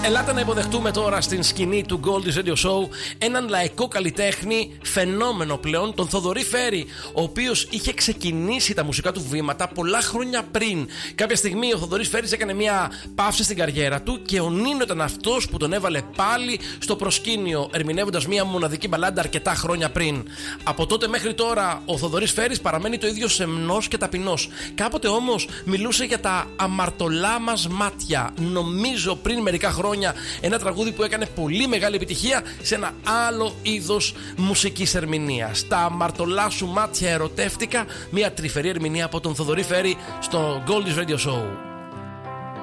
Ελάτε να υποδεχτούμε τώρα στην σκηνή του Goldie's Radio Show έναν λαϊκό καλλιτέχνη, φαινόμενο πλέον, τον Θοδωρή Φέρη, ο οποίος είχε ξεκινήσει τα μουσικά του βήματα πολλά χρόνια πριν. Κάποια στιγμή ο Θοδωρής Φέρης έκανε μια παύση στην καριέρα του και ο Νίνο ήταν αυτός που τον έβαλε πάλι στο προσκήνιο, ερμηνεύοντας μια μοναδική μπαλάντα αρκετά χρόνια πριν. Από τότε μέχρι τώρα ο Θοδωρής Φέρης παραμένει το ίδιο σεμνός και ταπεινός. Κάποτε όμως μιλούσε για τα αμαρτωλά μας μάτια. Νομίζω πριν μερικά χρόνια ένα τραγούδι που έκανε πολύ μεγάλη επιτυχία σε ένα άλλο είδος μουσικής ερμηνείας. Τα αμαρτωλά σου μάτια ερωτεύτηκα, μια τρυφερή ερμηνεία από τον Θοδωρή Φέρη στο Goldie's Radio Show.